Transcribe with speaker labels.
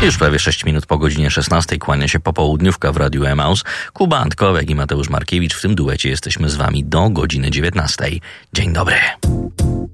Speaker 1: Już prawie 6 minut po godzinie 16 kłania się popołudniówka w Radiu Emaus. Kuba Antkowiak i Mateusz Markiewicz. W tym duecie jesteśmy z wami do godziny 19. Dzień dobry.